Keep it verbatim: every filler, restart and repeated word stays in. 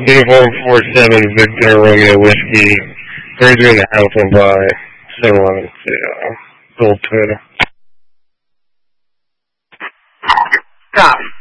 Uniform four seven, Victor Romeo Whiskey. Ranger in the Alpha by seven eleven to uh, Gold Twitter. Copy.